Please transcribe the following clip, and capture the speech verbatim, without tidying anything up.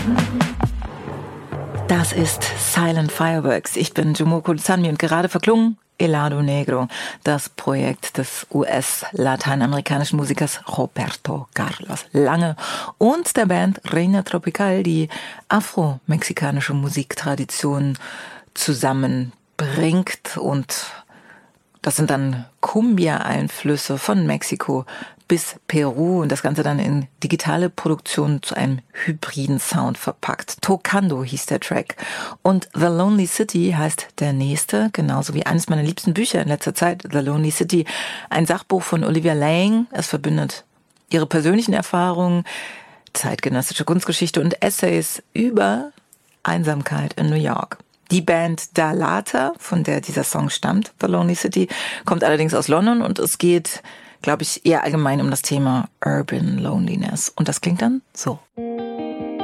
Das ist Silent Fireworks. Ich bin Jumoko Zanmi und gerade verklungen Helado Negro, das Projekt des U S-lateinamerikanischen Musikers Roberto Carlos Lange und der Band Reina Tropical, die afro-mexikanische Musiktradition zusammenbringt. Und das sind dann Cumbia-Einflüsse von Mexiko bis Peru und das Ganze dann in digitale Produktion zu einem hybriden Sound verpackt. Tocando hieß der Track. Und The Lonely City heißt der nächste, genauso wie eines meiner liebsten Bücher in letzter Zeit, The Lonely City, ein Sachbuch von Olivia Laing. Es verbindet ihre persönlichen Erfahrungen, zeitgenössische Kunstgeschichte und Essays über Einsamkeit in New York. Die Band Dalata, von der dieser Song stammt, The Lonely City, kommt allerdings aus London und es geht, glaube ich, eher allgemein um das Thema Urban Loneliness. Und das klingt dann so.